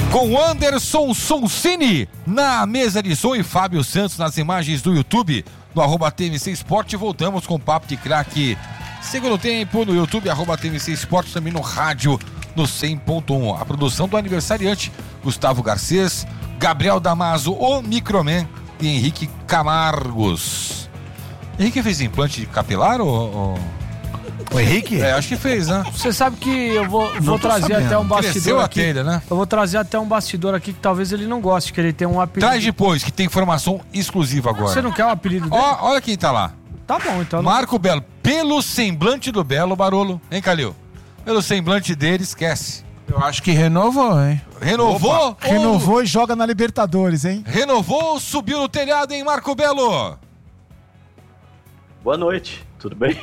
Com Anderson Sonsini na mesa de som e Fábio Santos nas imagens do YouTube, no @TMC Esporte. Voltamos com o Papo de Craque. Segundo tempo no YouTube, @TMC Esporte, também no rádio, no 100.1. A produção do aniversariante, Gustavo Garcês, Gabriel Damaso, o Microman e Henrique Camargos. Henrique fez implante capilar ou... O Henrique? Acho que fez, né? Você sabe que eu vou trazer até um bastidor aqui. Telha, né? Eu vou trazer até um bastidor aqui que talvez ele não goste, que ele tem um apelido. Traz depois, que tem informação exclusiva agora. Você não quer o apelido dele? Olha quem tá lá. Tá bom, então. Marco Belo. Pelo semblante do Belo, Barolo. Hein, Calil? Pelo semblante dele, esquece. Eu acho que renovou, hein? Renovou? Renovou e joga na Libertadores, hein? Renovou ou subiu no telhado, hein, Marco Belo? Boa noite, tudo bem?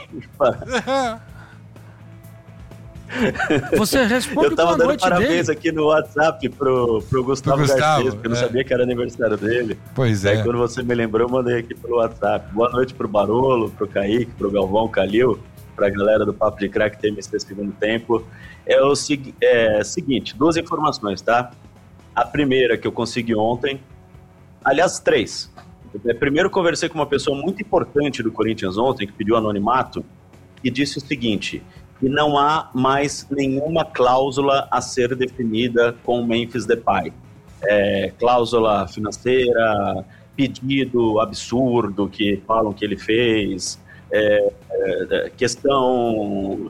Você responde eu tava com a dando noite parabéns dele. aqui no WhatsApp pro Gustavo Garcês, porque eu não sabia que era aniversário dele. Pois Aí quando você me lembrou, eu mandei aqui pelo WhatsApp. Boa noite pro Barolo, pro Kaique, pro Galvão, Calil, pra galera do Papo de Craque TMC segundo tempo. É o seguinte, 2 informações, tá? A primeira que eu consegui ontem, aliás, 3. Primeiro, conversei com uma pessoa muito importante do Corinthians ontem, que pediu anonimato, e disse o seguinte, que não há mais nenhuma cláusula a ser definida com o Memphis Depay. Cláusula financeira, pedido absurdo que falam que ele fez, questão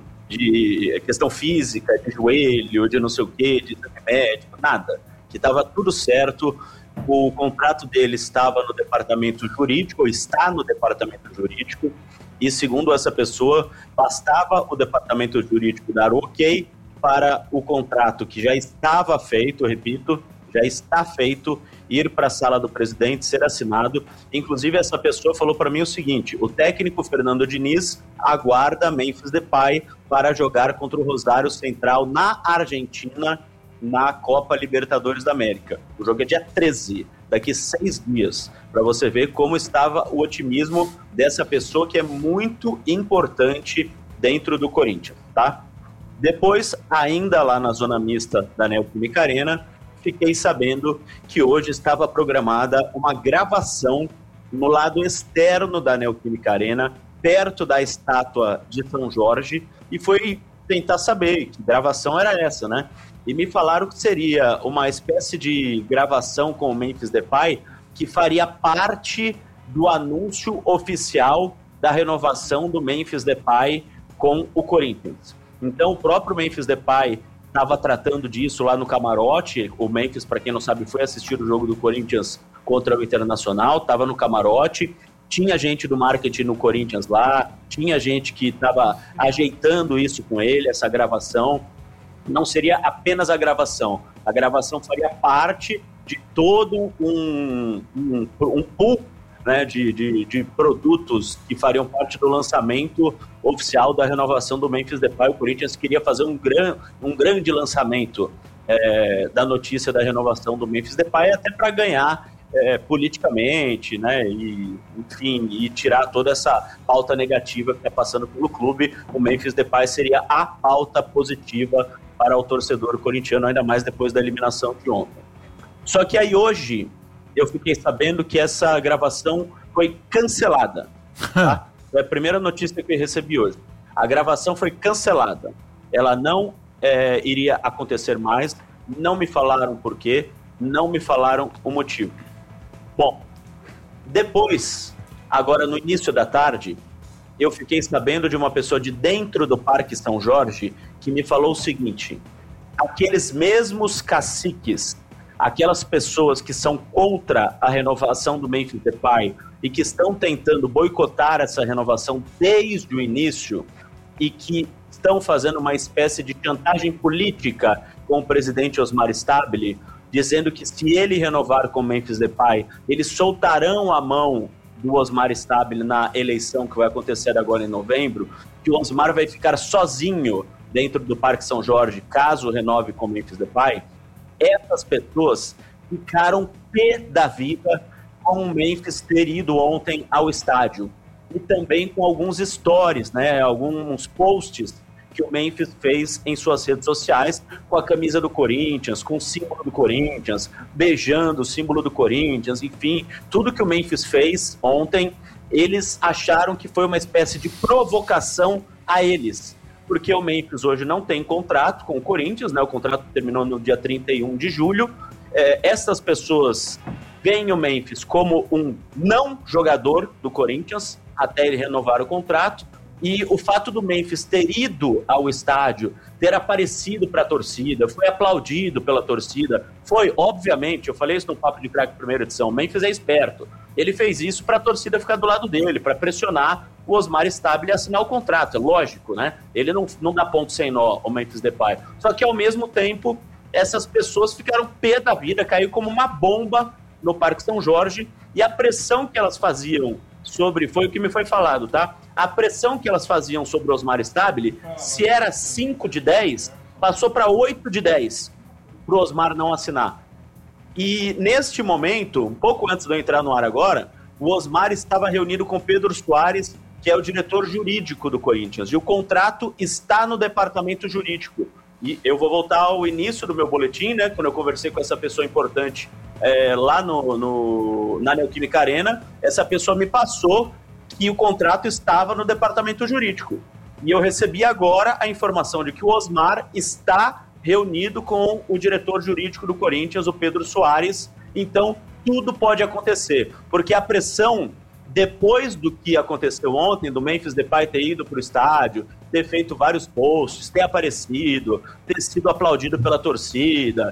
física, de joelho, de não sei o quê, de exame médico, nada. Que estava tudo certo. O contrato dele estava no departamento jurídico, ou está no departamento jurídico, e segundo essa pessoa, bastava o departamento jurídico dar ok para o contrato que já estava feito, eu repito, já está feito, ir para a sala do presidente, ser assinado. Inclusive, essa pessoa falou para mim o seguinte, o técnico Fernando Diniz aguarda Memphis Depay para jogar contra o Rosário Central na Argentina, na Copa Libertadores da América. O jogo é dia 13, daqui 6 dias, para você ver como estava o otimismo dessa pessoa que é muito importante dentro do Corinthians, tá? Depois, ainda lá na zona mista da Neoquímica Arena, fiquei sabendo que hoje estava programada uma gravação no lado externo da Neoquímica Arena, perto da estátua de São Jorge, e foi tentar saber que gravação era essa, né? E me falaram que seria uma espécie de gravação com o Memphis Depay que faria parte do anúncio oficial da renovação do Memphis Depay com o Corinthians. Então, o próprio Memphis Depay estava tratando disso lá no camarote. O Memphis, para quem não sabe, foi assistir o jogo do Corinthians contra o Internacional, estava no camarote. Tinha gente do marketing no Corinthians lá, tinha gente que estava ajeitando isso com ele, essa gravação. Não seria apenas a gravação faria parte de todo um pool, né, de produtos que fariam parte do lançamento oficial da renovação do Memphis Depay. O Corinthians queria fazer um grande lançamento da notícia da renovação do Memphis Depay, até para ganhar politicamente, né, e tirar toda essa pauta negativa que está passando pelo clube. O Memphis Depay seria a pauta positiva para o torcedor corintiano, ainda mais depois da eliminação de ontem. Só que aí hoje eu fiquei sabendo que essa gravação foi cancelada. Tá? É a primeira notícia que eu recebi hoje. A gravação foi cancelada. Ela não iria acontecer mais. Não me falaram por quê, não me falaram o motivo. Bom, depois, agora no início da tarde, eu fiquei sabendo de uma pessoa de dentro do Parque São Jorge que me falou o seguinte: aqueles mesmos caciques, aquelas pessoas que são contra a renovação do Memphis Depay e que estão tentando boicotar essa renovação desde o início e que estão fazendo uma espécie de chantagem política com o presidente Osmar Stabile, dizendo que se ele renovar com o Memphis Depay, eles soltarão a mão do Osmar Stabile na eleição que vai acontecer agora em novembro, que o Osmar vai ficar sozinho dentro do Parque São Jorge, caso renove com o Memphis Depay. Essas pessoas ficaram pé da vida com o Memphis ter ido ontem ao estádio. E também com alguns stories, né, alguns posts que o Memphis fez em suas redes sociais, com a camisa do Corinthians, com o símbolo do Corinthians, beijando o símbolo do Corinthians, enfim, tudo que o Memphis fez ontem, eles acharam que foi uma espécie de provocação a eles, porque o Memphis hoje não tem contrato com o Corinthians, né? O contrato terminou no dia 31 de julho, essas pessoas veem o Memphis como um não jogador do Corinthians, até ele renovar o contrato, e o fato do Memphis ter ido ao estádio, ter aparecido para a torcida, foi aplaudido pela torcida, foi, obviamente, eu falei isso no Papo de Craque primeira edição, o Memphis é esperto, ele fez isso para a torcida ficar do lado dele, para pressionar o Osmar Stabile a assinar o contrato, é lógico, né? Ele não dá ponto sem nó, o Memphis Depay, só que ao mesmo tempo, essas pessoas ficaram pé da vida, caiu como uma bomba no Parque São Jorge, e a pressão que elas faziam sobre, foi o que me foi falado, tá? A pressão que elas faziam sobre o Osmar Stabile, se era 5 de 10, passou para 8 de 10 para o Osmar não assinar. E neste momento, um pouco antes de eu entrar no ar agora, o Osmar estava reunido com Pedro Soares, que é o diretor jurídico do Corinthians, e o contrato está no departamento jurídico. E eu vou voltar ao início do meu boletim, né, quando eu conversei com essa pessoa importante lá na Neoquímica Arena, essa pessoa me passou que o contrato estava no departamento jurídico. E eu recebi agora a informação de que o Osmar está reunido com o diretor jurídico do Corinthians, o Pedro Soares. Então, tudo pode acontecer, porque a pressão, depois do que aconteceu ontem, do Memphis Depay ter ido para o estádio, ter feito vários posts, ter aparecido, ter sido aplaudido pela torcida,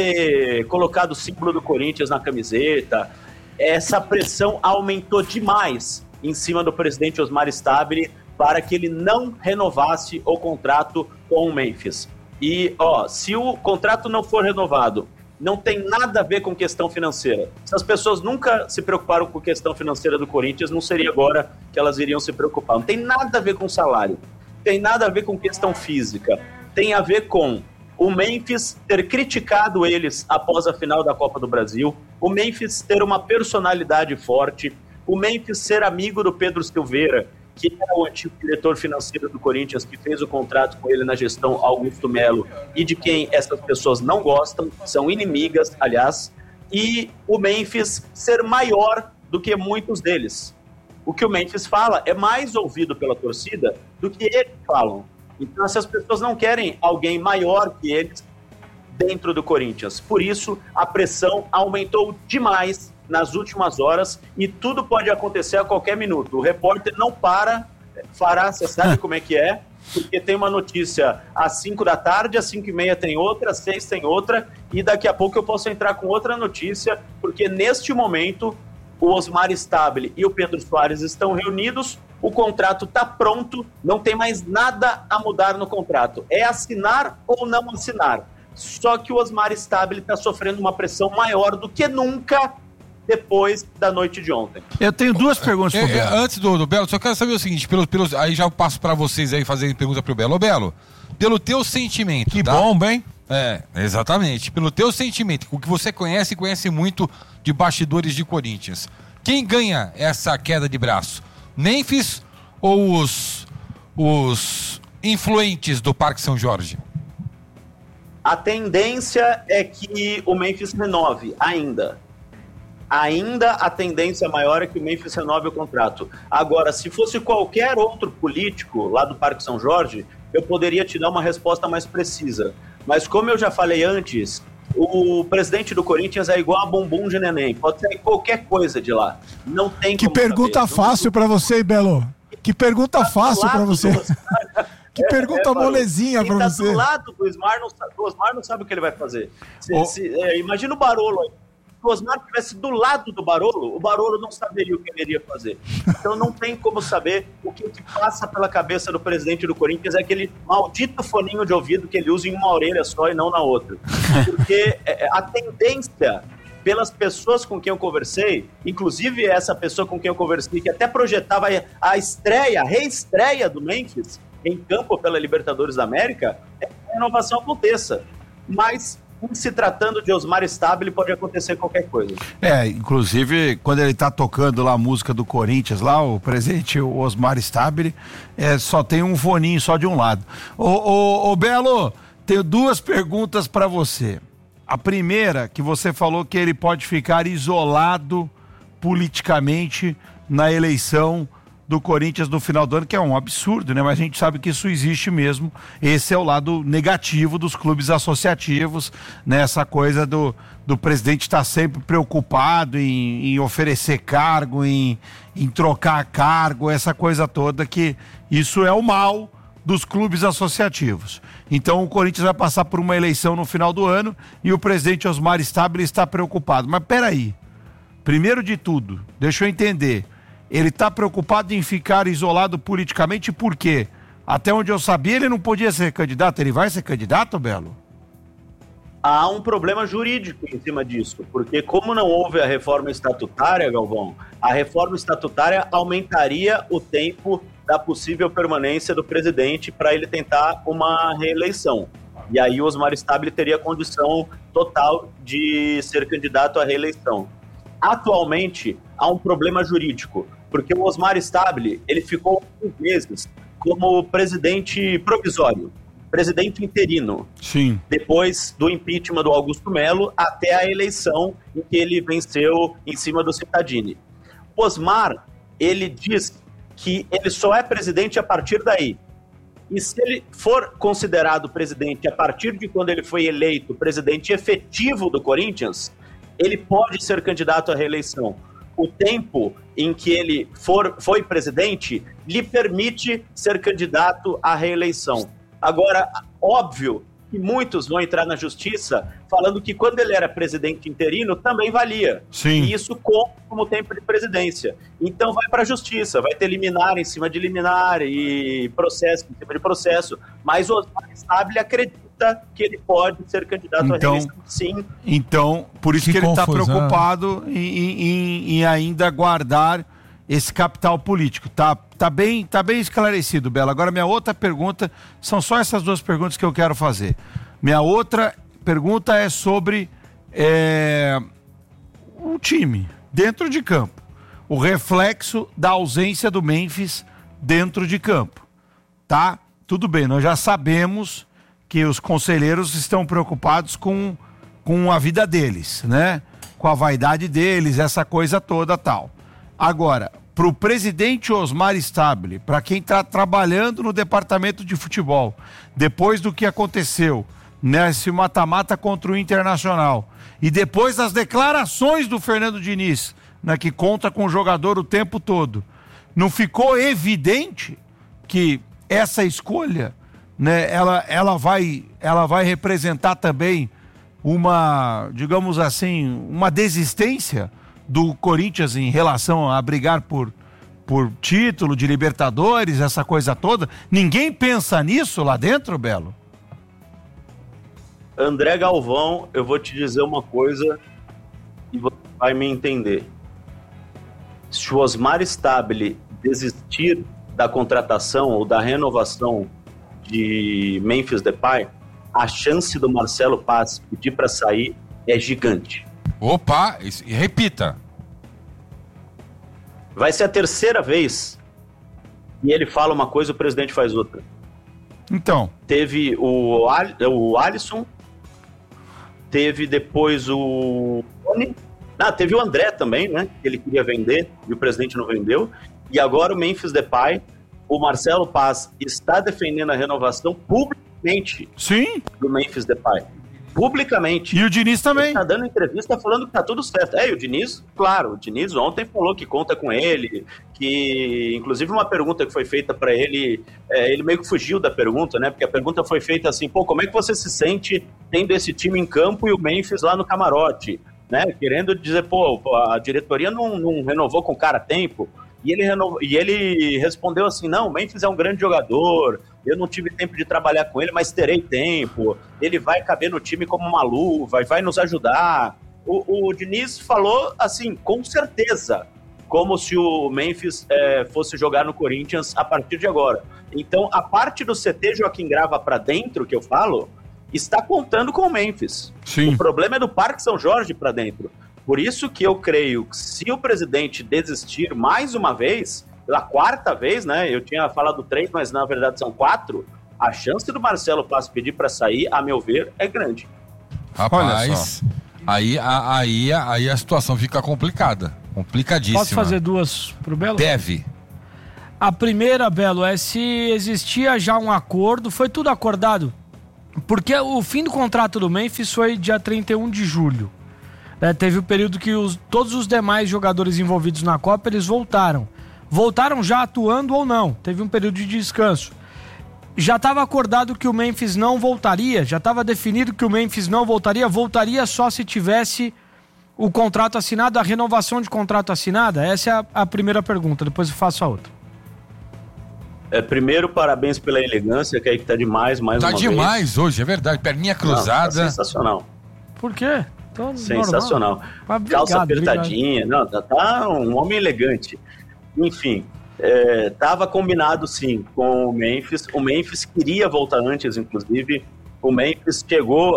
ter colocado o símbolo do Corinthians na camiseta, essa pressão aumentou demais em cima do presidente Osmar Stabile para que ele não renovasse o contrato com o Memphis. E, se o contrato não for renovado, não tem nada a ver com questão financeira. Se as pessoas nunca se preocuparam com questão financeira do Corinthians, não seria agora que elas iriam se preocupar. Não tem nada a ver com salário, tem nada a ver com questão física, tem a ver com o Memphis ter criticado eles após a final da Copa do Brasil, o Memphis ter uma personalidade forte, o Memphis ser amigo do Pedro Silveira, que era o antigo diretor financeiro do Corinthians, que fez o contrato com ele na gestão Augusto Melo, e de quem essas pessoas não gostam, são inimigas, aliás, e o Memphis ser maior do que muitos deles. O que o Memphis fala é mais ouvido pela torcida do que eles falam. Então essas pessoas não querem alguém maior que eles dentro do Corinthians. Por isso, a pressão aumentou demais nas últimas horas e tudo pode acontecer a qualquer minuto. O repórter não fará, você sabe como é que é, porque tem uma notícia às 5 da tarde, às 5h30 tem outra, às 6 tem outra, e daqui a pouco eu posso entrar com outra notícia, porque neste momento o Osmar Stabile e o Pedro Soares estão reunidos, o contrato está pronto, não tem mais nada a mudar no contrato. É assinar ou não assinar. Só que o Osmar Stabile está sofrendo uma pressão maior do que nunca depois da noite de ontem. Eu tenho duas perguntas pro Belo. Antes do Belo, só quero saber o seguinte, aí já eu passo para vocês aí fazerem pergunta pro Belo. Ô Belo, pelo teu sentimento, que tá? bomba, hein? Exatamente. Pelo teu sentimento, o que você conhece muito de bastidores de Corinthians. Quem ganha essa queda de braço? Memphis ou os influentes do Parque São Jorge? A tendência é que o Memphis renove ainda a tendência maior é que o Memphis renove o contrato. Agora, se fosse qualquer outro político lá do Parque São Jorge, eu poderia te dar uma resposta mais precisa. Mas como eu já falei antes, o presidente do Corinthians é igual a bumbum de neném. Pode ser qualquer coisa de lá. Não tem que como pergunta saber. fácil pra você, Belo. Que pergunta fácil pra você. Que pergunta molezinha pra você. Ele tá do lado do Osmar não sabe o que ele vai fazer. Imagina o Barolo aí. Se o Osmar estivesse do lado do Barolo, o Barolo não saberia o que ele iria fazer. Então não tem como saber o que passa pela cabeça do presidente do Corinthians, é aquele maldito foninho de ouvido que ele usa em uma orelha só e não na outra. Porque a tendência, pelas pessoas com quem eu conversei, inclusive essa pessoa com quem eu conversei, que até projetava a reestreia do Memphis em campo pela Libertadores da América, é que a renovação aconteça. Mas se tratando de Osmar Stabile, pode acontecer qualquer coisa. Inclusive, quando ele tá tocando lá a música do Corinthians, lá, o presidente, o Osmar Stabile, só tem um foninho só de um lado. Ô Belo, tenho duas perguntas para você. A primeira, que você falou que ele pode ficar isolado politicamente na eleição do Corinthians no final do ano, que é um absurdo, né? Mas a gente sabe que isso existe mesmo. Esse é o lado negativo dos clubes associativos, né? Essa coisa do presidente estar sempre preocupado em oferecer cargo, em trocar cargo, essa coisa toda, que isso é o mal dos clubes associativos. Então o Corinthians vai passar por uma eleição no final do ano e o presidente Osmar Stabile está preocupado. Mas peraí, primeiro de tudo, deixa eu entender, ele está preocupado em ficar isolado politicamente por quê? Até onde eu sabia, ele não podia ser candidato. Ele vai ser candidato, Belo? Há um problema jurídico em cima disso, porque como não houve a reforma estatutária, Galvão, a reforma estatutária aumentaria o tempo da possível permanência do presidente para ele tentar uma reeleição. E aí o Osmar Stabile teria condição total de ser candidato à reeleição. Atualmente, há um problema jurídico, porque o Osmar Stabile, ele ficou 5 meses como presidente provisório, presidente interino. Sim. Depois do impeachment do Augusto Melo até a eleição em que ele venceu em cima do Cittadini. O Osmar, ele diz que ele só é presidente a partir daí. E se ele for considerado presidente a partir de quando ele foi eleito presidente efetivo do Corinthians, ele pode ser candidato à reeleição. O tempo em que ele foi presidente lhe permite ser candidato à reeleição. Agora, óbvio que muitos vão entrar na justiça falando que quando ele era presidente interino também valia. Sim. E isso conta como tempo de presidência. Então vai para a justiça, vai ter liminar em cima de liminar e processo em cima de processo. Mas o Osmar Stabile acredita que ele pode ser candidato à reeleição, sim. Então, por isso que ele está preocupado em ainda guardar esse capital político. Tá bem esclarecido, Bela. Agora, minha outra pergunta, são só essas duas perguntas que eu quero fazer. Minha outra pergunta é sobre o time dentro de campo. O reflexo da ausência do Memphis dentro de campo. Tá? Tudo bem, nós já sabemos que os conselheiros estão preocupados com a vida deles, né? Com a vaidade deles, essa coisa toda tal. Agora, para o presidente Osmar Stabile, para quem está trabalhando no departamento de futebol, depois do que aconteceu nesse mata-mata contra o Internacional, e depois das declarações do Fernando Diniz, né, que conta com o jogador o tempo todo, não ficou evidente que essa escolha, né, ela vai representar também uma, digamos assim, uma desistência do Corinthians em relação a brigar por título de Libertadores, essa coisa toda? Ninguém pensa nisso lá dentro, Belo? André Galvão, eu vou te dizer uma coisa e você vai me entender. Se o Osmar Stabile desistir da contratação ou da renovação de Memphis Depay, a chance do Marcelo Paz pedir para sair é gigante. Opa, repita. Vai ser a terceira vez e ele fala uma coisa e o presidente faz outra. Então. Teve o Alisson, teve depois o Tony, teve o André também, né? Que ele queria vender e o presidente não vendeu. E agora o Memphis Depay, o Marcelo Paz está defendendo a renovação publicamente. Sim. Do Memphis Depay. Publicamente. E o Diniz também. Ele tá dando entrevista falando que tá tudo certo. E o Diniz, claro, o Diniz ontem falou que conta com ele, que inclusive uma pergunta que foi feita para ele, ele meio que fugiu da pergunta, né? Porque a pergunta foi feita assim, como é que você se sente tendo esse time em campo e o Memphis lá no camarote, né? Querendo dizer, a diretoria não renovou com o cara a tempo. E ele respondeu assim, não, o Memphis é um grande jogador, eu não tive tempo de trabalhar com ele, mas terei tempo, ele vai caber no time como uma luva, vai nos ajudar. O Diniz falou assim, com certeza, como se o Memphis fosse jogar no Corinthians a partir de agora. Então, a parte do CT Joaquim Grava para dentro, que eu falo, está contando com o Memphis. Sim. O problema é do Parque São Jorge para dentro. Por isso que eu creio que se o presidente desistir mais uma vez, pela quarta vez, né? Eu tinha falado 3, mas na verdade são 4. A chance do Marcelo Paz pedir para sair, a meu ver, é grande. Rapaz, aí a situação fica complicada. Complicadíssima. Posso fazer duas pro Belo? Deve. A primeira, Belo, é se existia já um acordo, foi tudo acordado. Porque o fim do contrato do Memphis foi dia 31 de julho. Teve o período que todos os demais jogadores envolvidos na Copa, eles voltaram. Voltaram já atuando ou não. Teve um período de descanso. Já estava acordado que o Memphis não voltaria, já estava definido que o Memphis não voltaria só se tivesse o contrato assinado, a renovação de contrato assinada? Essa é a primeira pergunta, depois eu faço a outra. Primeiro, parabéns pela elegância, que aí que tá demais, mais uma vez. Tá demais hoje, é verdade, perninha cruzada. Não, tá sensacional. Por quê? Sensacional. Calça apertadinha, não, tá um homem elegante. Enfim, tava combinado sim com o Memphis queria voltar antes, inclusive. O Memphis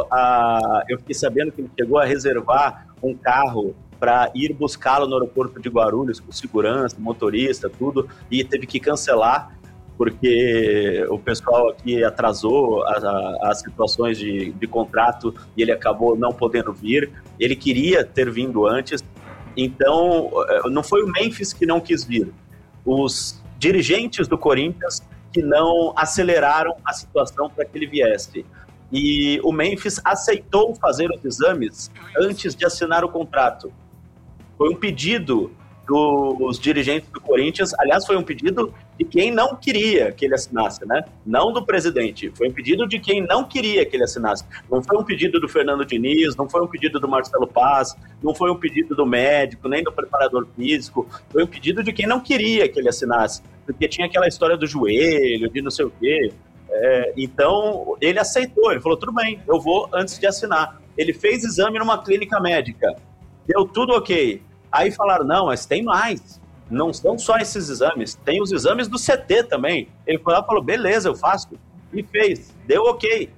eu fiquei sabendo que ele chegou a reservar um carro para ir buscá-lo no aeroporto de Guarulhos, com segurança, motorista, tudo, e teve que cancelar, porque o pessoal aqui atrasou as situações de contrato e ele acabou não podendo vir. Ele queria ter vindo antes, então não foi o Memphis que não quis vir. Os dirigentes do Corinthians que não aceleraram a situação para que ele viesse. E o Memphis aceitou fazer os exames antes de assinar o contrato. Foi um pedido dos dirigentes do Corinthians, aliás, foi um pedido de quem não queria que ele assinasse, né? Não do presidente, foi um pedido de quem não queria que ele assinasse. Não foi um pedido do Fernando Diniz, não foi um pedido do Marcelo Paz, não foi um pedido do médico, nem do preparador físico, foi um pedido de quem não queria que ele assinasse, porque tinha aquela história do joelho, de não sei o quê. Então, ele aceitou, ele falou, tudo bem, eu vou antes de assinar. Ele fez exame numa clínica médica, deu tudo ok. Aí falaram, não, mas tem mais. Não são só esses exames, tem os exames do CT também. Ele foi lá e falou, beleza, eu faço. E fez, deu ok.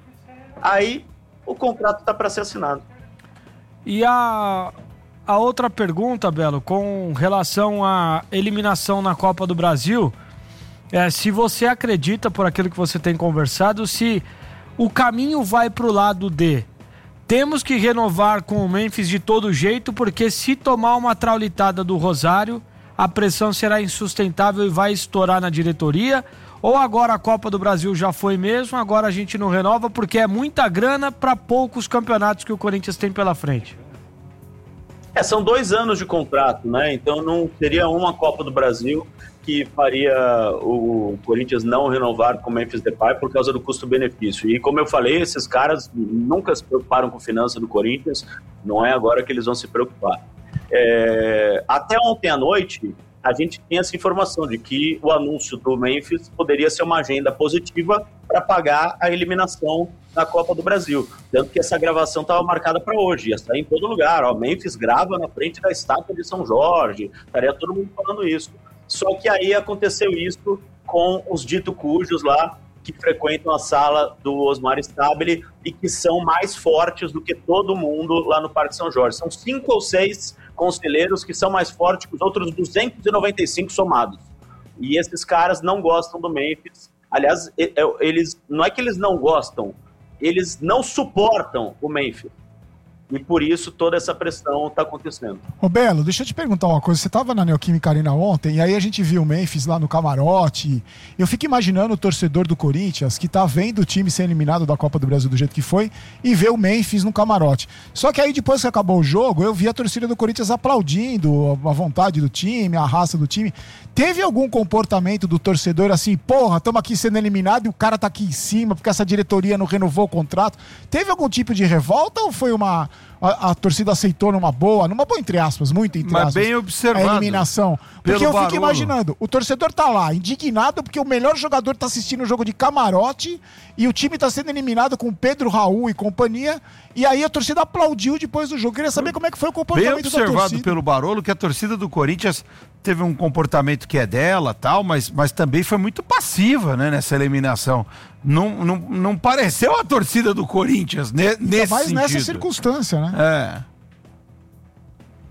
Aí o contrato está para ser assinado. E a outra pergunta, Belo, com relação à eliminação na Copa do Brasil, se você acredita, por aquilo que você tem conversado, se o caminho vai para o lado de temos que renovar com o Memphis de todo jeito, porque se tomar uma traulitada do Rosário, a pressão será insustentável e vai estourar na diretoria, ou agora a Copa do Brasil já foi mesmo, agora a gente não renova porque é muita grana para poucos campeonatos que o Corinthians tem pela frente. São 2 anos de contrato, né? Então não seria uma Copa do Brasil que faria o Corinthians não renovar com o Memphis Depay por causa do custo-benefício. E como eu falei, esses caras nunca se preocuparam com finança do Corinthians, não é agora que eles vão se preocupar. Até ontem à noite, a gente tinha essa informação de que o anúncio do Memphis poderia ser uma agenda positiva para pagar a eliminação da Copa do Brasil. Tanto que essa gravação estava marcada para hoje, ia sair em todo lugar. Memphis grava na frente da estátua de São Jorge, estaria todo mundo falando isso. Só que aí aconteceu isso com os dito cujos lá, que frequentam a sala do Osmar Stabile e que são mais fortes do que todo mundo lá no Parque São Jorge. São 5 ou 6 conselheiros que são mais fortes que os outros 295 somados. E esses caras não gostam do Memphis. Aliás, eles não é que eles não gostam, eles não suportam o Memphis. E por isso toda essa pressão está acontecendo. Ô Belo, deixa eu te perguntar uma coisa. Você estava na Neoquímica Arena ontem, e aí a gente viu o Memphis lá no camarote. Eu fico imaginando o torcedor do Corinthians que tá vendo o time ser eliminado da Copa do Brasil do jeito que foi e vê o Memphis no camarote. Só que aí depois que acabou o jogo, eu vi a torcida do Corinthians aplaudindo a vontade do time, a raça do time. Teve algum comportamento do torcedor assim, porra, estamos aqui sendo eliminado e o cara tá aqui em cima porque essa diretoria não renovou o contrato? Teve algum tipo de revolta ou foi a torcida aceitou numa boa entre aspas, muito entre aspas, mas bem observado, a eliminação? Porque eu fico imaginando, o torcedor tá lá, indignado porque o melhor jogador tá assistindo o jogo de camarote e o time tá sendo eliminado com Pedro, Raul e companhia, e aí a torcida aplaudiu depois do jogo. Queria saber como é que foi o comportamento da torcida. Bem observado pelo Barolo que a torcida do Corinthians teve um comportamento que é dela, tal, mas também foi muito passiva, né, nessa eliminação. Não pareceu a torcida do Corinthians nesse sentido. Mas nessa circunstância, né?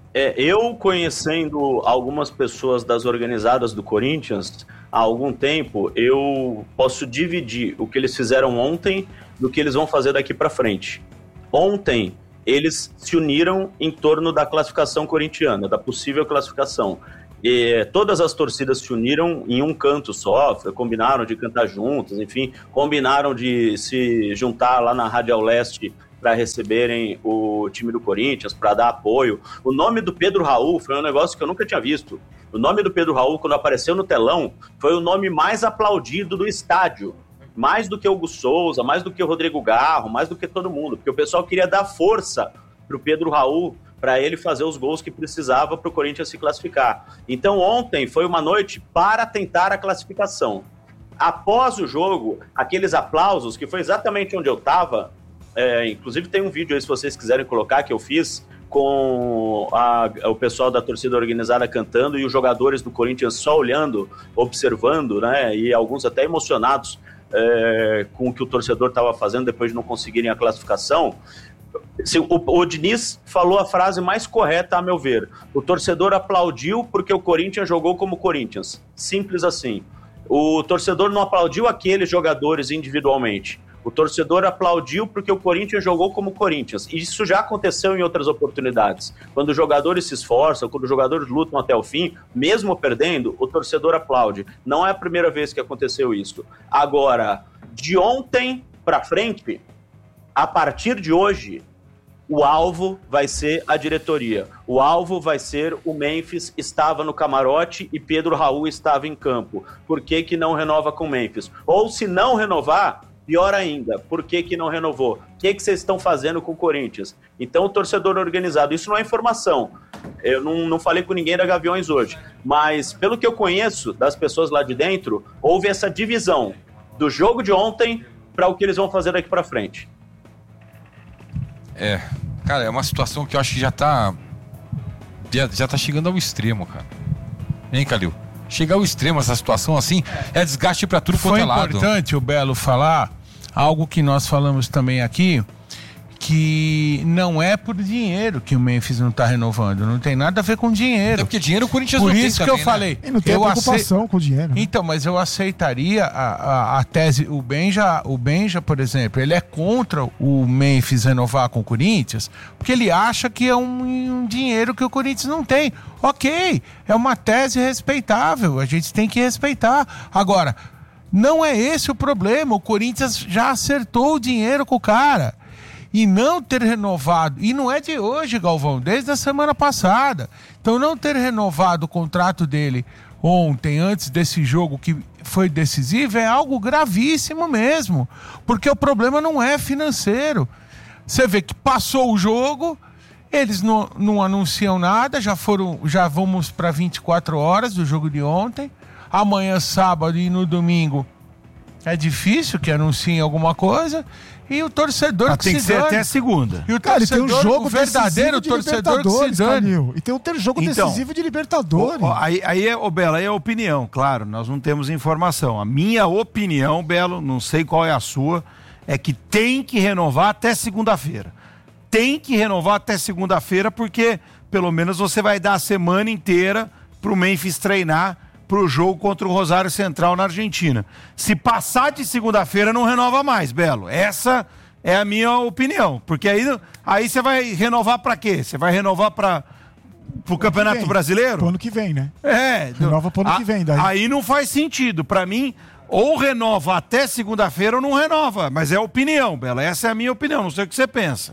Eu conhecendo algumas pessoas das organizadas do Corinthians há algum tempo, eu posso dividir o que eles fizeram ontem do que eles vão fazer daqui para frente. Ontem, eles se uniram em torno da classificação corintiana, da possível classificação. E todas as torcidas se uniram em um canto só, combinaram de cantar juntos, enfim, combinaram de se juntar lá na Radial Leste para receberem o time do Corinthians, para dar apoio. O nome do Pedro Raul foi um negócio que eu nunca tinha visto. O nome do Pedro Raul, quando apareceu no telão, foi o nome mais aplaudido do estádio. Mais do que o Hugo Souza, mais do que o Rodrigo Garro, mais do que todo mundo. Porque o pessoal queria dar força para o Pedro Raul, para ele fazer os gols que precisava para o Corinthians se classificar. Então ontem foi uma noite para tentar a classificação. Após o jogo, aqueles aplausos, que foi exatamente onde eu estava, inclusive tem um vídeo aí se vocês quiserem colocar, que eu fiz com o pessoal da torcida organizada cantando e os jogadores do Corinthians só olhando, observando, né, e alguns até emocionados com o que o torcedor estava fazendo depois de não conseguirem a classificação. O Diniz falou a frase mais correta, a meu ver. O torcedor aplaudiu porque o Corinthians jogou como Corinthians. Simples assim. O torcedor não aplaudiu aqueles jogadores individualmente. O torcedor aplaudiu porque o Corinthians jogou como Corinthians. E isso já aconteceu em outras oportunidades. Quando os jogadores se esforçam, quando os jogadores lutam até o fim, mesmo perdendo, o torcedor aplaude. Não é a primeira vez que aconteceu isso. Agora, de ontem para frente, a partir de hoje, o alvo vai ser a diretoria. O alvo vai ser o Memphis estava no camarote e Pedro Raul estava em campo. Por que que não renova com o Memphis? Ou se não renovar, pior ainda, por que que não renovou? O que que vocês estão fazendo com o Corinthians? Então o torcedor organizado, isso não é informação. Eu não falei com ninguém da Gaviões hoje, mas pelo que eu conheço das pessoas lá de dentro, houve essa divisão do jogo de ontem para o que eles vão fazer daqui para frente. Cara, é uma situação que eu acho que já tá chegando ao extremo, cara. Hein, Calil? Chegar ao extremo essa situação assim, é desgaste pra tudo quanto é lado. Foi importante o Belo falar algo que nós falamos também aqui, que não é por dinheiro que o Memphis não tá renovando, não tem nada a ver com dinheiro. É porque dinheiro o Corinthians por não tem isso que também, eu falei. E não tem preocupação com o dinheiro. Né? Então, mas eu aceitaria a tese, o Benja, por exemplo, ele é contra o Memphis renovar com o Corinthians, porque ele acha que é um dinheiro que o Corinthians não tem. Ok, é uma tese respeitável, a gente tem que respeitar. Agora, não é esse o problema, o Corinthians já acertou o dinheiro com o cara. E não ter renovado, e não é de hoje, Galvão, desde a semana passada. Então não ter renovado o contrato dele ontem, antes desse jogo que foi decisivo, é algo gravíssimo mesmo. Porque o problema não é financeiro. Você vê que passou o jogo, eles não anunciam nada, já vamos para 24 horas do jogo de ontem. Amanhã, sábado e no domingo, é difícil que anunciem alguma coisa. E o torcedor que tem que se ser dane. até segunda. E o Cara, torcedor, tem um jogo o verdadeiro de torcedor que se Libertadores, dane. Calil. E tem um jogo decisivo de Libertadores. Belo, aí é opinião, claro, nós não temos informação. A minha opinião, Belo, não sei qual é a sua, é que tem que renovar até segunda-feira. Tem que renovar até segunda-feira, porque pelo menos você vai dar a semana inteira pro Memphis treinar pro jogo contra o Rosário Central na Argentina. Se passar de segunda-feira, não renova mais, Belo. Essa é a minha opinião. Porque aí você vai renovar pra quê? Você vai renovar pro Campeonato Brasileiro? Pro ano que vem, né? Renova pro ano que vem. Daí. Aí não faz sentido. Pra mim, ou renova até segunda-feira ou não renova. Mas é opinião, Belo. Essa é a minha opinião. Não sei o que você pensa.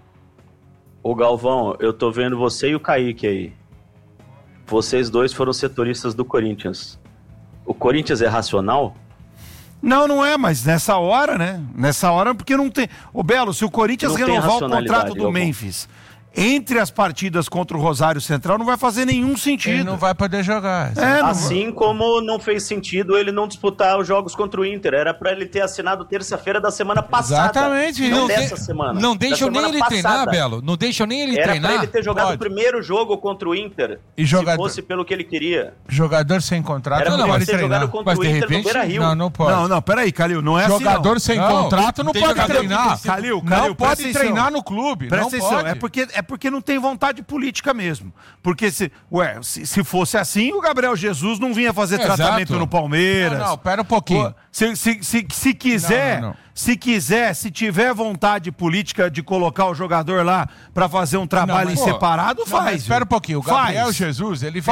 Ô Galvão, eu tô vendo você e o Kaique aí. Vocês dois foram setoristas do Corinthians. O Corinthians é racional? Não é, mas nessa hora, né? Nessa hora, porque não tem... Ô Belo, se o Corinthians renovar o contrato do Memphis entre as partidas contra o Rosário Central, não vai fazer nenhum sentido. Ele não vai poder jogar. Assim como não fez sentido ele não disputar os jogos contra o Inter. Era pra ele ter assinado terça-feira da semana passada. Exatamente. Não dessa semana. Não deixam nem ele treinar, Belo. Não deixam nem ele treinar. Era pra ele ter jogado o primeiro jogo contra o Inter, e se fosse pelo que ele queria. Jogador sem contrato não pode ter treinar. Jogado contra o Inter no Beira-Rio. Não pode. Não, peraí, Calil, não é jogador assim, sem contrato não pode treinar. Calil, não pode presta treinar atenção. no clube. Presta não atenção, pode. é É porque não tem vontade política mesmo. Porque se fosse assim, o Gabriel Jesus não vinha fazer tratamento no Palmeiras. Não, pera um pouquinho. Se quiser, Não. se tiver vontade política de colocar o jogador lá pra fazer um trabalho separado, faz. Espera um pouquinho. O Gabriel Jesus, ele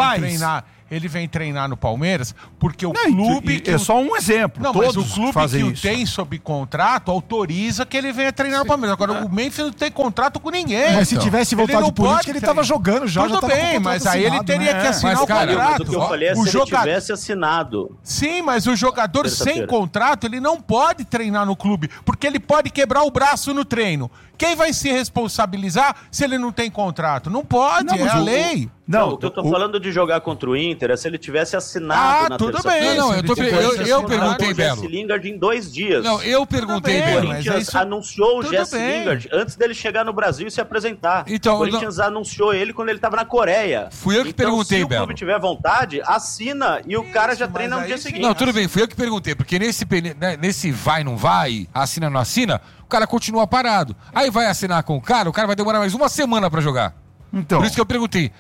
vem treinar no Palmeiras porque o clube... É só um exemplo. Não, todos mas o clube fazem que o isso. tem sob contrato autoriza que ele venha treinar no Palmeiras. Agora, o Memphis não tem contrato com ninguém. Mas se tivesse vontade política, ele tava jogando já. Tudo bem, mas aí ele teria que assinar o contrato. Mas o que eu falei é se ele tivesse assinado. Sim, mas o jogador sem contrato, ele não pode treinar no clube, porque ele pode quebrar o braço no treino. Quem vai se responsabilizar se ele não tem contrato? Não pode, é a lei. Não, o que eu tô falando de jogar contra o Inter é se ele tivesse assinado na tudo bem. Não, eu perguntei, Belo. Jesse Lingard em 2 dias. Não, eu perguntei, O Belo. Corinthians anunciou o Jesse Lingard antes dele chegar no Brasil e se apresentar. Então, o Corinthians anunciou ele quando ele estava na Coreia. Fui eu que perguntei, Belo. Se o clube tiver vontade, assina e o cara já treina no dia seguinte. Não, tudo bem, fui eu que perguntei, porque nesse vai, não vai, assina, não assina, o cara continua parado. Aí vai assinar com o cara vai demorar mais uma semana pra jogar. Então. Por isso que eu perguntei,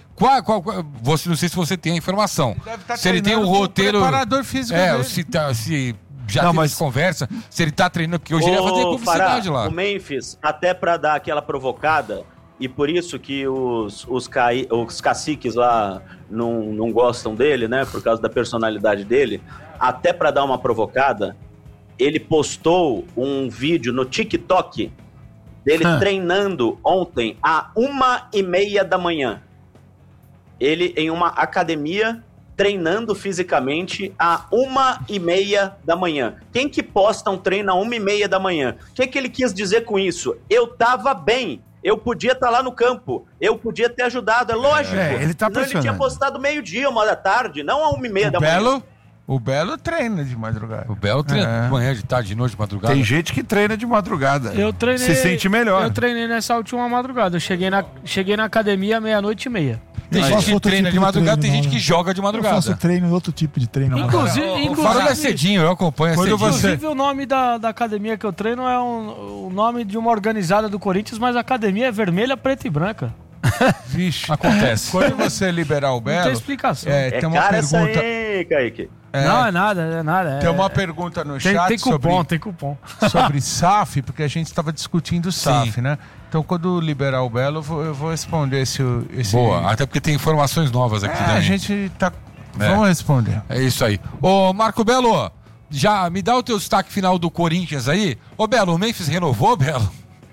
não sei se você tem a informação. Se ele tem um roteiro... preparador físico dele. Se já teve conversa, se ele tá treinando, porque hoje ele ia fazer publicidade lá. O Memphis, até pra dar aquela provocada, e por isso que os caciques lá não gostam dele, né, por causa da personalidade dele, até pra dar uma provocada, ele postou um vídeo no TikTok dele treinando ontem à 1h30 da manhã. Ele em uma academia treinando fisicamente à 1h30 da manhã. Quem que posta um treino à 1h30 da manhã? O que ele quis dizer com isso? Eu tava bem. Eu podia estar lá no campo. Eu podia ter ajudado. É lógico. Ele tá senão ele tinha postado 12h, 1h da manhã, não à 1h30 da manhã. O Belo treina de madrugada. O Belo treina de manhã, de tarde, de noite, de madrugada. Tem gente que treina de madrugada. Eu treinei, se sente melhor. Eu treinei nessa última madrugada. Eu cheguei na academia 00:30. Tem gente que treina de madrugada, tem gente que joga de madrugada. Eu faço treino, outro tipo de treino. Inclusive, Farol é cedinho, eu acompanho cedinho. Inclusive, o nome da academia que eu treino é o nome de uma organizada do Corinthians, mas a academia é vermelha, preta e branca. Vixe, acontece. Quando você liberar o Belo... Não tem explicação. Tem uma pergunta... Essa aí, Kaique. Não, é nada. Tem uma pergunta no chat tem cupom. sobre SAF, porque a gente estava discutindo SAF, né? Então, quando liberar o Belo, eu vou responder esse... Boa, até porque tem informações novas aqui também. A gente tá... Vamos responder. É isso aí. Ô, Marco Belo, já me dá o teu destaque final do Corinthians aí. Ô, Belo, o Memphis renovou, Belo?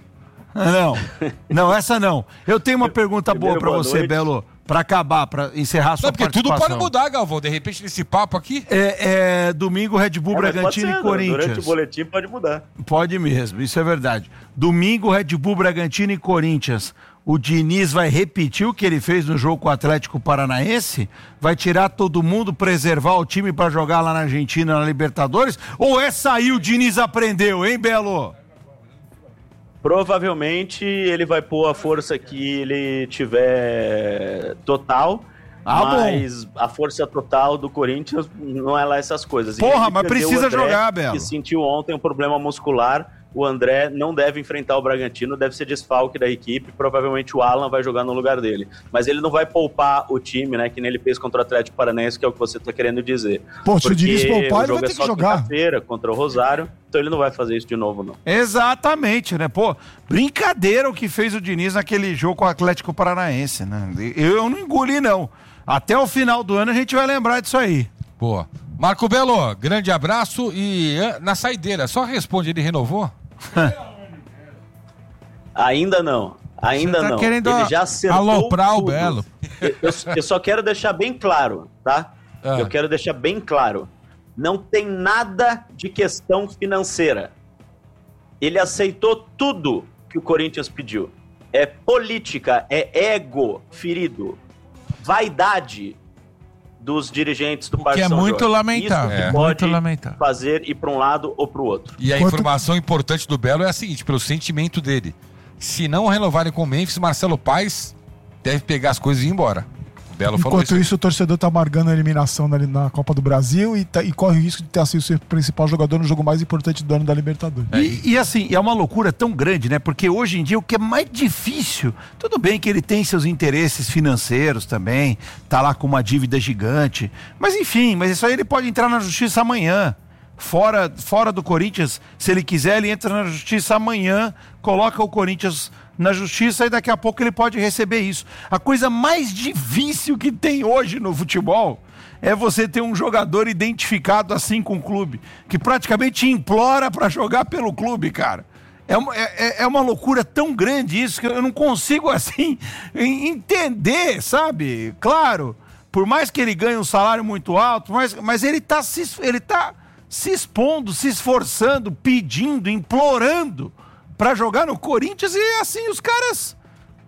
Não, essa não. Eu tenho uma pergunta boa pra você, noite. Belo, pra acabar, pra encerrar sua participação. Porque tudo pode mudar, Galvão, de repente nesse papo aqui. Domingo, Red Bull, Bragantino e Corinthians. Durante o boletim pode mudar. Pode mesmo, isso é verdade. Domingo, Red Bull, Bragantino e Corinthians. O Diniz vai repetir o que ele fez no jogo com o Atlético Paranaense? Vai tirar todo mundo, preservar o time pra jogar lá na Argentina, na Libertadores? Ou essa aí o Diniz aprendeu, hein, Belo? Provavelmente ele vai pôr a força que ele tiver total, mas a força total do Corinthians não é lá essas coisas. Porra, mas precisa jogar, Belo. Que sentiu ontem um problema muscular, o André não deve enfrentar o Bragantino, deve ser desfalque da equipe, provavelmente o Alan vai jogar no lugar dele. Mas ele não vai poupar o time, né, que nem ele fez contra o Atlético Paranaense, que é o que você tá querendo dizer. Pô, se o Diniz poupar, ele vai ter que jogar. Quinta-feira contra o Rosário, então ele não vai fazer isso de novo, não. Exatamente, né? Pô, brincadeira o que fez o Diniz naquele jogo com o Atlético Paranaense, né? Eu não engoli, não. Até o final do ano a gente vai lembrar disso aí. Boa. Marco Belo, grande abraço e na saideira, só responde, ele renovou? Ainda não. Ainda não. Querendo ele já acertou aloprar tudo. O Belo. Eu só quero deixar bem claro, tá? Eu quero deixar bem claro. Não tem nada de questão financeira. Ele aceitou tudo que o Corinthians pediu. É política, é ego ferido, vaidade dos dirigentes do Parque São Jorge. Muito lamentável. Isso que pode fazer ir para um lado ou para o outro. E a informação importante do Belo é a seguinte, pelo sentimento dele. Se não renovarem com o Memphis, Marcelo Paes deve pegar as coisas e ir embora. Belo falou Enquanto isso, o torcedor tá amargando a eliminação na Copa do Brasil e corre o risco de ter sido o principal jogador no jogo mais importante do ano da Libertadores. E assim, é uma loucura tão grande, né? Porque hoje em dia o que é mais difícil, tudo bem que ele tem seus interesses financeiros também, tá lá com uma dívida gigante, mas enfim, mas isso aí ele pode entrar na justiça amanhã. Fora do Corinthians, se ele quiser, ele entra na justiça amanhã, coloca o Corinthians na justiça e daqui a pouco ele pode receber isso. A coisa mais difícil que tem hoje no futebol é você ter um jogador identificado assim com o clube, que praticamente implora para jogar pelo clube, cara. É uma loucura tão grande isso que eu não consigo, assim, entender, sabe? Claro, por mais que ele ganhe um salário muito alto, mas ele tá se expondo, se esforçando, pedindo, implorando para jogar no Corinthians e assim os caras...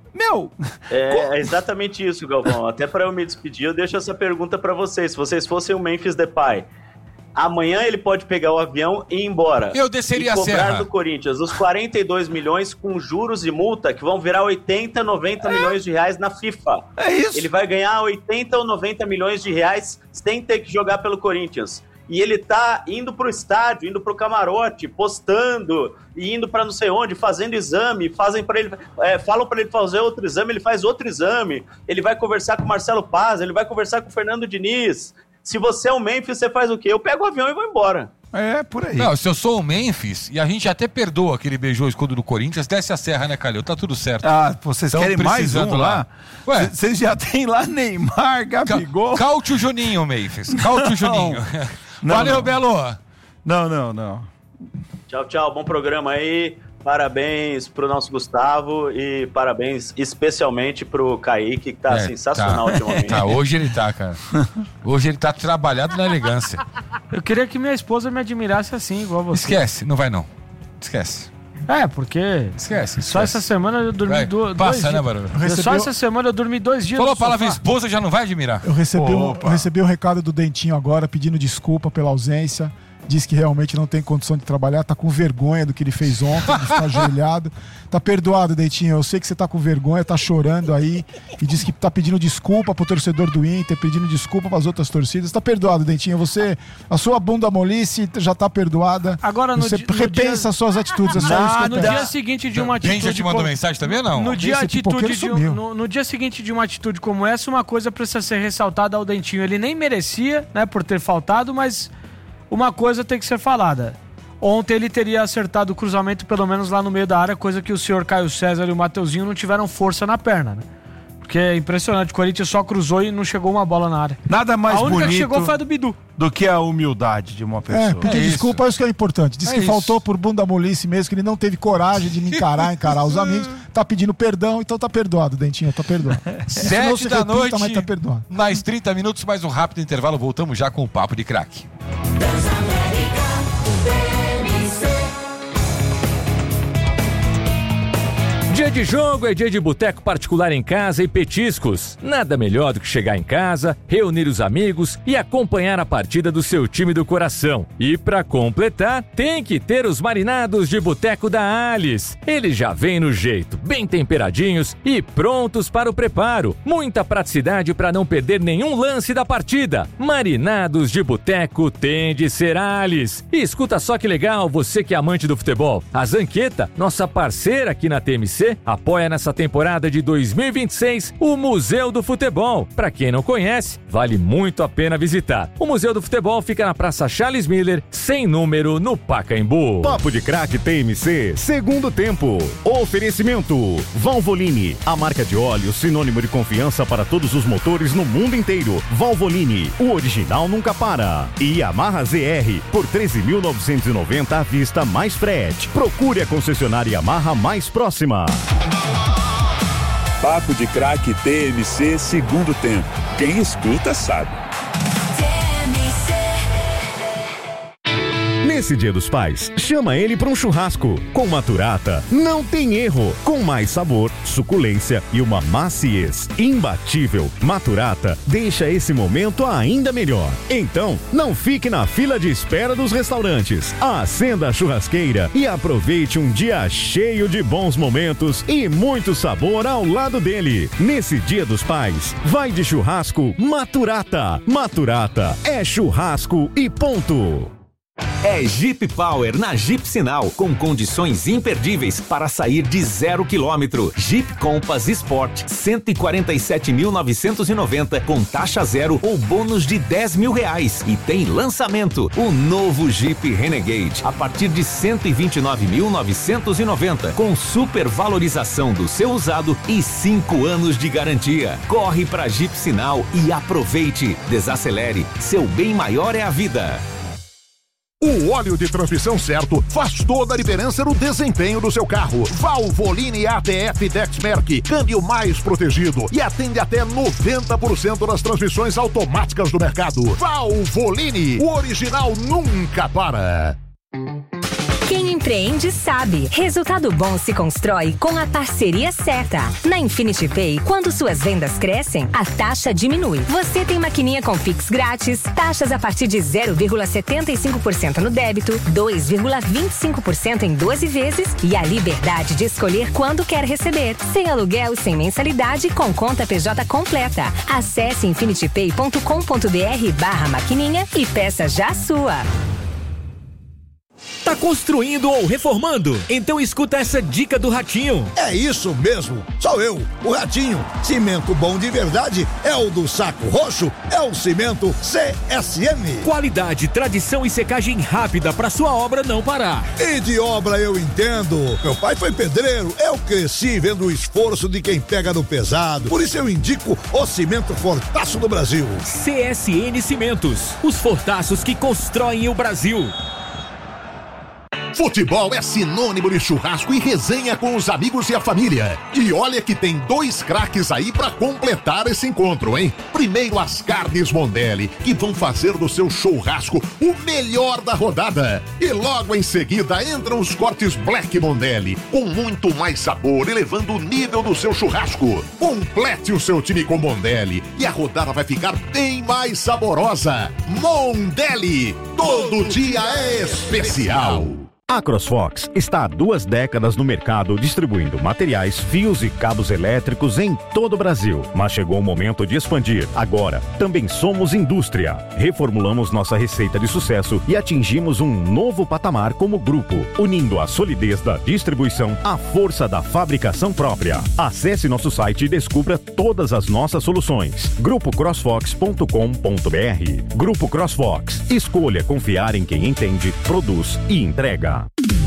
É exatamente isso, Galvão. Até para eu me despedir, eu deixo essa pergunta para vocês. Se vocês fossem o Memphis Depay, amanhã ele pode pegar o avião e ir embora. Eu desceria e cobrar a serra do Corinthians os 42 milhões com juros e multa que vão virar 80, 90 milhões de reais na FIFA. É isso. Ele vai ganhar 80 ou 90 milhões de reais sem ter que jogar pelo Corinthians. E ele tá indo pro estádio, indo pro camarote, postando, e indo pra não sei onde, fazendo exame, falam pra ele fazer outro exame, ele faz outro exame, ele vai conversar com o Marcelo Paz, ele vai conversar com o Fernando Diniz. Se você é o Memphis, você faz o quê? Eu pego o avião e vou embora. É, por aí. Não, se eu sou o Memphis, e a gente até perdoa que ele beijou o escudo do Corinthians, desce a serra, né, Calil? Tá tudo certo. Ah, vocês Tão querem mais precisando um lá? Ué. Vocês já tem lá Neymar, Gabigol... Caute o Juninho, Memphis. Caute o Juninho. Valeu, Belo. Não. Tchau. Bom programa aí. Parabéns pro nosso Gustavo e parabéns especialmente pro Kaique, que tá sensacional ultimamente. Hoje ele tá, cara. Hoje ele tá trabalhado na elegância. Eu queria que minha esposa me admirasse assim, igual você. Esquece, não vai não. Esquece. Porque... Esquece. Só essa semana eu dormi dois Passa, dias. né, Barulho? Só essa semana eu dormi 2 dias. Falou a palavra esposa, já não vai admirar. Eu recebi um recado do Dentinho agora, pedindo desculpa pela ausência. Diz que realmente não tem condição de trabalhar, tá com vergonha do que ele fez ontem, de ficar ajoelhado. Tá perdoado, Dentinho. Eu sei que você tá com vergonha, tá chorando aí. E diz que tá pedindo desculpa pro torcedor do Inter, pedindo desculpa pras outras torcidas. Tá perdoado, Dentinho. A sua bunda molice já tá perdoada. Agora, você repensa as suas atitudes. É só isso que eu no peço. dia seguinte de uma atitude... Quem já te mandou mensagem também, não? No dia seguinte de uma atitude como essa, uma coisa precisa ser ressaltada ao Dentinho. Ele nem merecia, né, por ter faltado, mas uma coisa tem que ser falada. Ontem ele teria acertado o cruzamento pelo menos lá no meio da área, coisa que o senhor Caio César e o Mateuzinho não tiveram força na perna, né? Porque é impressionante, o Corinthians só cruzou e não chegou uma bola na área. Nada mais bonito... A única que chegou foi a do Bidu. Do que a humildade de uma pessoa. Pedir desculpa é isso que é importante. Diz que faltou por bunda molice mesmo, que ele não teve coragem de encarar os amigos. Tá pedindo perdão, então tá perdoado, Dentinho, tá perdoado. 7 da noite, mas tá perdoado. mais 30 minutos, mais um rápido intervalo, voltamos já com o Papo de Craque. Dia de jogo é dia de boteco particular em casa e petiscos. Nada melhor do que chegar em casa, reunir os amigos e acompanhar a partida do seu time do coração. E para completar, tem que ter os marinados de boteco da Alice. Eles já vêm no jeito, bem temperadinhos e prontos para o preparo. Muita praticidade para não perder nenhum lance da partida. Marinados de boteco tem de ser Alice. E escuta só que legal, você que é amante do futebol. A Zanqueta, nossa parceira aqui na TMC, apoia nessa temporada de 2026 o Museu do Futebol. Para quem não conhece, vale muito a pena visitar. O Museu do Futebol fica na Praça Charles Miller, sem número, no Pacaembu. Papo de Craque TMC, segundo tempo. Oferecimento Valvoline, a marca de óleo sinônimo de confiança para todos os motores no mundo inteiro. Valvoline, o original nunca para. E Yamaha ZR, por 13.990 à vista mais frete. Procure a concessionária Yamaha mais próxima. Papo de Craque TMC, segundo tempo. Quem escuta sabe. Nesse Dia dos Pais, chama ele para um churrasco. Com Maturata, não tem erro. Com mais sabor, suculência e uma maciez imbatível, Maturata deixa esse momento ainda melhor. Então, não fique na fila de espera dos restaurantes. Acenda a churrasqueira e aproveite um dia cheio de bons momentos e muito sabor ao lado dele. Nesse Dia dos Pais, vai de churrasco Maturata. Maturata é churrasco e ponto. É Jeep Power na Jeep Sinal, com condições imperdíveis para sair de 0 km. Jeep Compass Sport, 147.990 com taxa zero ou bônus de R$10.000. E tem lançamento, o novo Jeep Renegade, a partir de 129.990 com supervalorização do seu usado e 5 anos de garantia. Corre para Jeep Sinal e aproveite. Desacelere, seu bem maior é a vida. O óleo de transmissão certo faz toda a diferença no desempenho do seu carro. Valvoline ATF Dexmerc, câmbio mais protegido e atende até 90% das transmissões automáticas do mercado. Valvoline, o original nunca para. Quem empreende sabe. Resultado bom se constrói com a parceria certa. Na Infinity Pay, quando suas vendas crescem, a taxa diminui. Você tem maquininha com Pix grátis, taxas a partir de 0,75% no débito, 2,25% em 12 vezes e a liberdade de escolher quando quer receber. Sem aluguel e sem mensalidade, com conta PJ completa. Acesse infinitypay.com.br/maquininha e peça já a sua. Tá construindo ou reformando? Então escuta essa dica do Ratinho. É isso mesmo, sou eu, o Ratinho. Cimento bom de verdade é o do Saco Roxo, é o cimento CSM. Qualidade, tradição e secagem rápida para sua obra não parar. E de obra eu entendo. Meu pai foi pedreiro, eu cresci vendo o esforço de quem pega no pesado. Por isso eu indico o cimento Fortaço do Brasil. CSN Cimentos, os fortaços que constroem o Brasil. Futebol é sinônimo de churrasco e resenha com os amigos e a família. E olha que tem 2 craques aí pra completar esse encontro, hein? Primeiro, as carnes Mondelli, que vão fazer do seu churrasco o melhor da rodada. E logo em seguida entram os cortes Black Mondelli, com muito mais sabor, elevando o nível do seu churrasco. Complete o seu time com Mondelli e a rodada vai ficar bem mais saborosa. Mondelli, todo dia é especial. A CrossFox está há 2 décadas no mercado distribuindo materiais, fios e cabos elétricos em todo o Brasil. Mas chegou o momento de expandir. Agora, também somos indústria. Reformulamos nossa receita de sucesso e atingimos um novo patamar como grupo, unindo a solidez da distribuição à força da fabricação própria. Acesse nosso site e descubra todas as nossas soluções. grupocrossfox.com.br. Grupo CrossFox. Escolha confiar em quem entende, produz e entrega.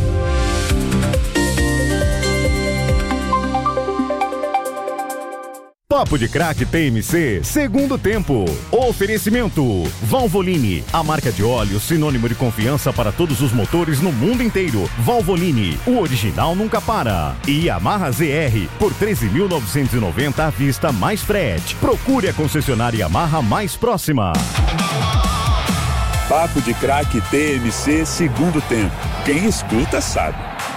Papo de Craque TMC, segundo tempo. Oferecimento Valvoline, a marca de óleo sinônimo de confiança para todos os motores no mundo inteiro. Valvoline, o original nunca para. E Yamaha ZR, por 13.990 à vista mais frete. Procure a concessionária Yamaha mais próxima. Papo de Craque TMC, segundo tempo. Quem escuta sabe.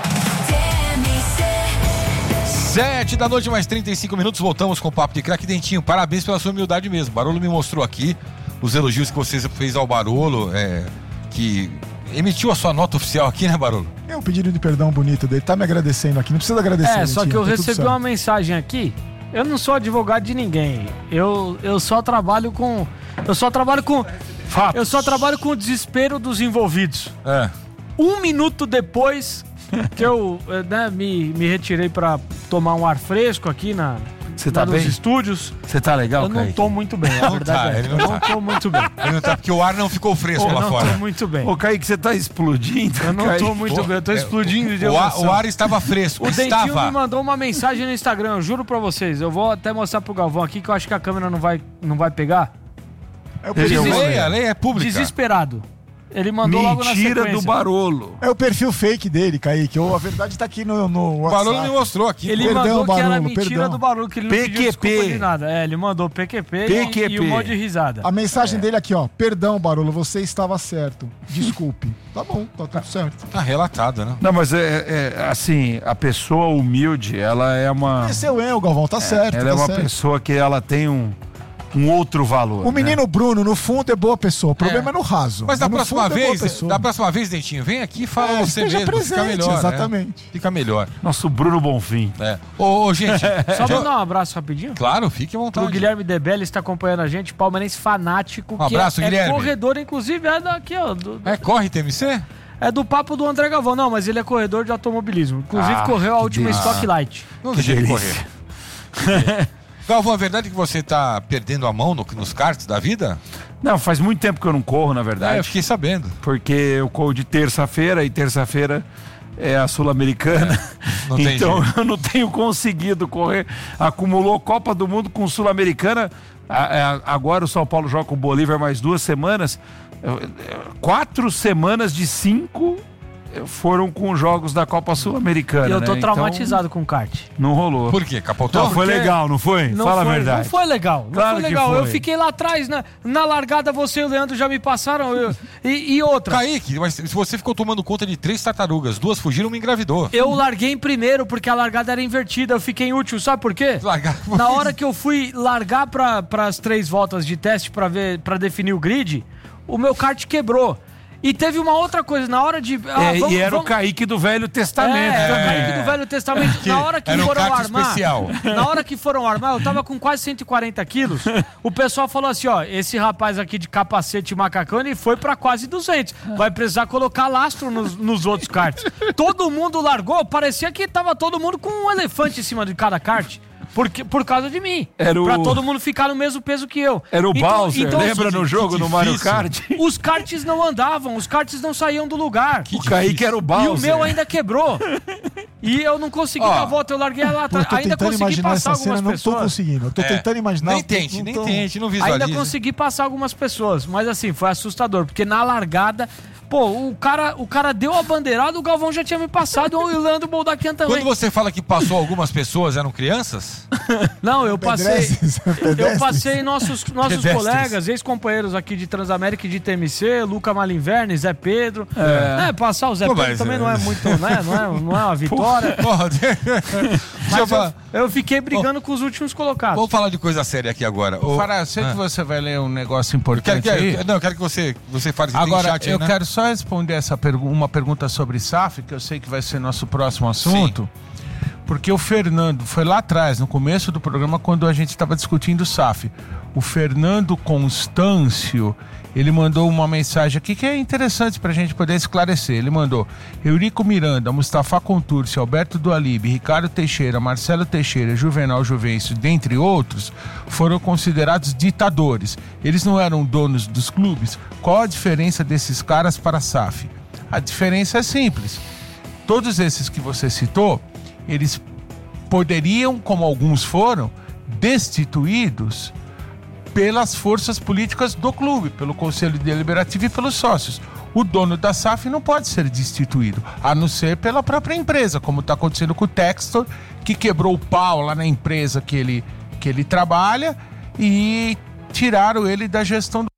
7 da noite, mais 35 minutos, voltamos com o Papo de Craque. Dentinho, parabéns pela sua humildade mesmo. Barolo me mostrou aqui os elogios que você fez ao Barolo, que emitiu a sua nota oficial aqui, né, Barolo? É um pedido de perdão bonito dele, tá me agradecendo aqui, não precisa agradecer. Só que eu recebi uma mensagem aqui, eu não sou advogado de ninguém, eu só trabalho com fatos. Eu só trabalho com o desespero dos envolvidos. 1 minuto depois que eu me retirei pra tomar um ar fresco aqui Você tá nos bem? estúdios. Você tá legal, Eu não Kaique? tô muito bem, a verdade ele eu não não tá. tô muito bem. Ele não tá porque o ar não ficou fresco lá fora. Eu não tô muito bem. Ô, Kaique, você tá explodindo? Eu não Kaique? tô muito bem, eu tô explodindo de emoção. O ar estava fresco. O Dentinho estava. me mandou uma mensagem no Instagram, eu juro pra vocês. Eu vou até mostrar pro Galvão aqui, que eu acho que a câmera não vai pegar. Leia é pública. Desesperado. Ele mandou logo na Mentira sequência. do Barolo. É o perfil fake dele, Kaique. A verdade tá aqui no O WhatsApp. Barolo me mostrou aqui. Ele mandou que era mentira do Barolo, que ele não pediu PQP. desculpa de nada. Ele mandou PQP, e um monte de risada. A mensagem dele aqui, ó. Perdão, Barolo, você estava certo. Desculpe. Tá bom, tá tudo certo. Tá relatado, né? Não, mas assim, a pessoa humilde, ela é uma... Esse é o eu, Galvão, tá certo. Ela tá é uma certo. pessoa que ela tem um outro valor. O menino Bruno, no fundo, é boa pessoa. O problema é no raso. Mas da no próxima fundo, é boa vez, pessoa. Dentinho, vem aqui e fala você esteja mesmo. Fica presente, melhor. exatamente. Né? Fica melhor. Nosso Bruno Bonfim. Ô, gente. Só mandar um abraço rapidinho. Claro, fique à vontade. O Guilherme Debelli está acompanhando a gente, palmeirense fanático. Um abraço, que Guilherme. É corredor, inclusive, é daqui, ó. Corre TMC? É do papo do André Galvão. Não, mas ele é corredor de automobilismo. Inclusive, correu a última Stock Light. Não deixa ele correr. Galvão, é verdade que você tá perdendo a mão nos karts da vida? Não, faz muito tempo que eu não corro, na verdade. Eu fiquei sabendo. Porque eu corro de terça-feira e terça-feira é a Sul-Americana. Não tem então jeito. eu não tenho conseguido correr. Acumulou Copa do Mundo com Sul-Americana. Agora o São Paulo joga com o Bolívar mais 2 semanas. 4 semanas de 5 foram com jogos da Copa Sul-Americana. E eu tô né? traumatizado com kart. Não rolou. Por quê? Capotou? Não, foi legal, não foi? Não Fala foi, a verdade. Não foi legal. Não Claro foi que legal. foi. Eu fiquei lá atrás, na largada, você e o Leandro já me passaram. E outra. Kaique, mas se você ficou tomando conta de 3 tartarugas, 2 fugiram, me engravidou. Eu larguei em primeiro porque a largada era invertida. Eu fiquei útil, sabe por quê? Na hora que eu fui largar para as 3 voltas de teste para definir o grid, o meu kart quebrou. E teve uma outra coisa, na hora de... o Kaique do Velho Testamento. O Kaique do Velho Testamento. Na hora que era um foram kart armar... especial. Na hora que foram armar, eu tava com quase 140 quilos. O pessoal falou assim, ó, esse rapaz aqui de capacete e macacão, ele foi pra quase 200. Vai precisar colocar lastro nos outros karts. Todo mundo largou, parecia que tava todo mundo com um elefante em cima de cada kart. Por causa de mim. Pra todo mundo ficar no mesmo peso que eu. Era o Bowser, lembra no jogo, no Mario Kart? Os karts não andavam, os karts não saíam do lugar. O Kaique era o Bowser. E o meu ainda quebrou. E eu não consegui dar a volta, eu larguei lá atrás. Ainda consegui passar algumas pessoas. Não tô conseguindo. Eu tô tentando imaginar. Nem tente, não visualize. Ainda consegui passar algumas pessoas, mas assim, foi assustador, porque na largada, o cara deu a bandeirada, o Galvão já tinha me passado, e o Leandro Boldaquian também. Quando você fala que passou algumas pessoas, eram crianças? Não, eu passei. Pedestres. Eu passei nossos colegas, ex-companheiros aqui de Transamérica e de TMC, Luca Malinverni, Zé Pedro. Passar o Zé Pedro também não é muito, né? Não é uma vitória. Mas eu fiquei brigando com os últimos colocados. Vamos falar de coisa séria aqui agora. Fará, sei que você vai ler um negócio importante aí. Eu quero que você fale. Agora, chat aí, eu né? quero só responder uma pergunta sobre SAF, que eu sei que vai ser nosso próximo assunto. Sim. Porque o Fernando, foi lá atrás, no começo do programa, quando a gente estava discutindo o SAF. O Fernando Constâncio, ele mandou uma mensagem aqui que é interessante para a gente poder esclarecer. Ele mandou: Eurico Miranda, Mustafa Contursi, Alberto Dualib, Ricardo Teixeira, Marcelo Teixeira, Juvenal Juvencio, dentre outros, foram considerados ditadores. Eles não eram donos dos clubes? Qual a diferença desses caras para a SAF? A diferença é simples. Todos esses que você citou, eles poderiam, como alguns foram, destituídos pelas forças políticas do clube, pelo Conselho Deliberativo e pelos sócios. O dono da SAF não pode ser destituído, a não ser pela própria empresa, como está acontecendo com o Textor, que quebrou o pau lá na empresa que ele trabalha e tiraram ele da gestão do